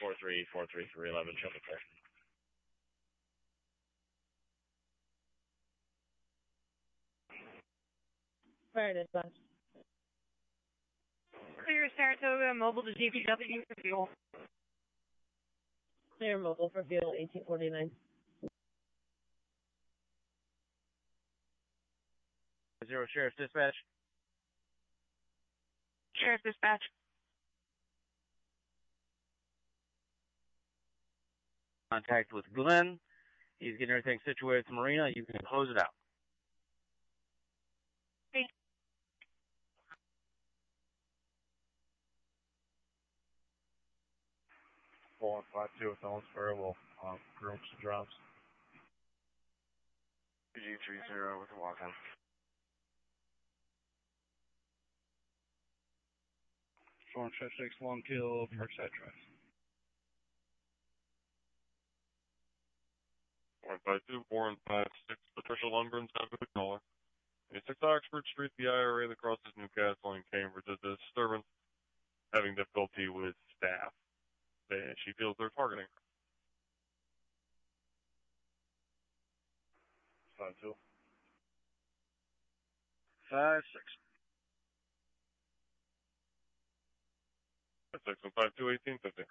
4343311, show me clear. Fire dispatch. Clear Saratoga, mobile to DPW for fuel. Clear mobile for fuel, 1849. 0 Sheriff's Dispatch. Sheriff Dispatch. Contact with Glenn. He's getting everything situated at the marina. You can close it out. Okay. 4152 with Owens Ferry will group some drops. PG30 with a walk-on. Storm 6 Long Kill, Parkside Drive. 152, 456, Patricia Lundgren's Avenue caller. A 6 Oxford Street, the IRA that crosses Newcastle and Cambridge is a disturbance, having difficulty with staff. She feels they're targeting her. 52. 56. 652, 1850.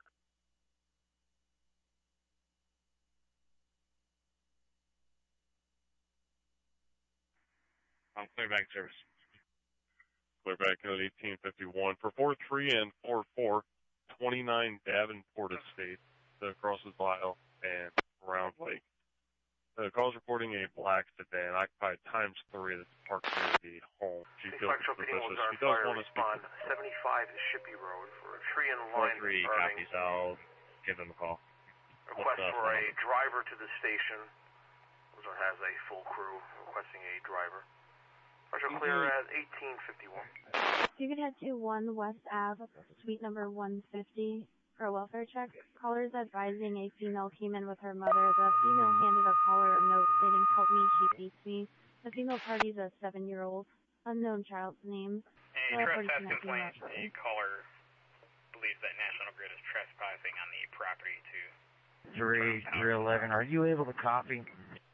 I'm clear back service. Clear back at 1851 for 43 and 44, 29 Davenport Estate that crosses Lyle and Round Lake. The call's reporting a black sedan occupied times 3 that's parked near the home. She feels suspicious. She does want to speak. 75 is Shippey Road for a tree in line. 43 copies. I'll give them a call. Request for a driver to the station. Or has a full crew requesting a driver. Partial clear at 1851. You can head to 1 West Ave, suite number 150 for a welfare check. Callers advising a female came in with her mother. The female handed a caller a note stating, "Help me, she beats me." The female party's a 7-year-old. Unknown child's name. A trespass complaint. The caller believes that National Grid is trespassing on the property to 311. Are you able to copy?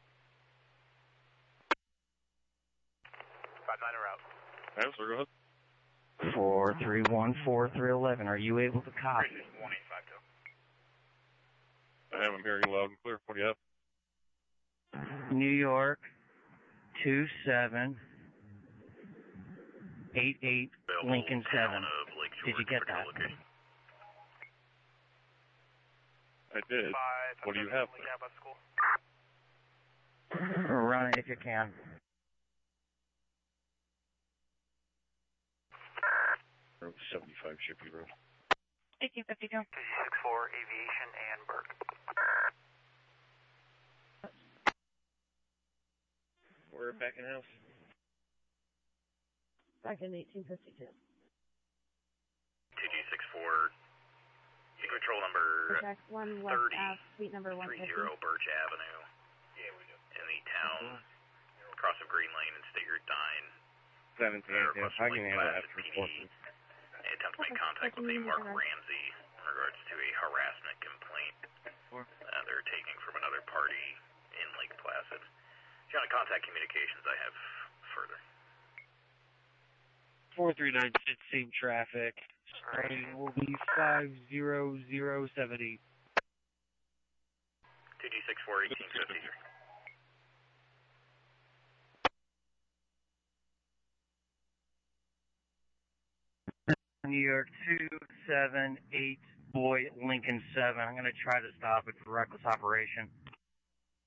59 are out. Yes, sir, go ahead. 4314311. Are you able to copy? 1852. I have him hearing loud and clear. What do you have? New York 2788 Lincoln 7. Did you get that? I did. What do you have? Run it if you can. 75 Shippey Road. 1852. 264 Aviation and Burke. We're back in house. Back in 1852. 2G64, control number Check 1 West 30, Ave, suite number 150. 30 Birch Avenue. Yeah, we do. In the town, across of Green Lane and State Route 9. 17. If I can handle that for PD. They attempt to make contact with a Mark Ramsey in regards to a harassment complaint they're taking from another party in Lake Placid. If you want to contact communications, I have further. 4396, same traffic. Starting will be 50070. 2G64 1853. New York 278 Boy Lincoln 7. I'm going to try to stop it for reckless operation.